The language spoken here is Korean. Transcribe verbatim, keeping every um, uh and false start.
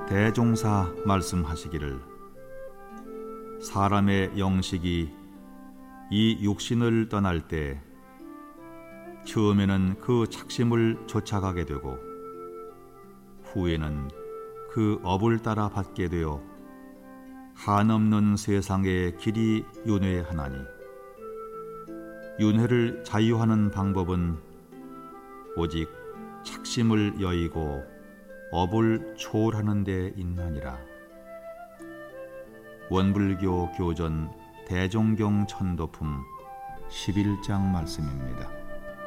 대종사 말씀하시기를 사람의 영식이 이 육신을 떠날 때 처음에는 그 착심을 쫓아가게 되고 후에는 그 업을 따라 받게 되어 한없는 세상의 길이 윤회하나니 윤회를 자유하는 방법은 오직 착심을 여의고 업을 초월하는 데 있나니라. 원불교 교전 대종경 천도품 십일 장 말씀입니다.